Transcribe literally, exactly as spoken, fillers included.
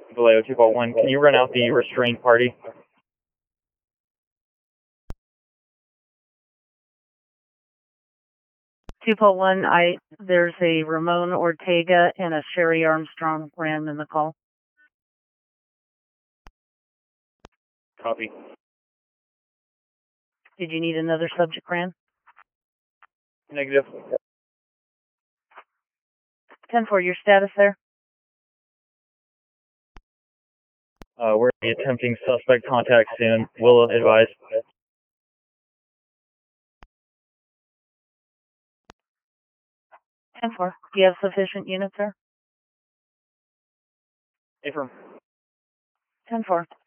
Vallejo two four one, can you run out the restrained party? two four one, I, there's a Ramon Ortega and a Sherry Armstrong ran in the call. Copy. Did you need another subject ran? Negative. ten four, your status there? Uh, we're attempting suspect contact soon. We'll advise. ten four, do you have sufficient units there? Affirm. ten four.